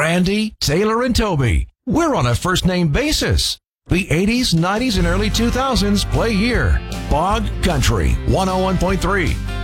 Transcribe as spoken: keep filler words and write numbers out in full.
Randy, Taylor, and Toby. We're on a first-name basis. The eighties, nineties, and early two thousands play here. Bog Country one oh one point three.